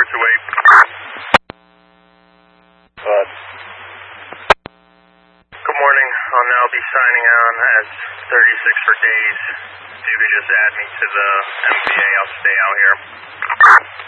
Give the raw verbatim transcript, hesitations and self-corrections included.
two eight. Good. Good morning. I'll now be signing on as thirty-six for days. If you could just add me to the M V A, I'll stay out here.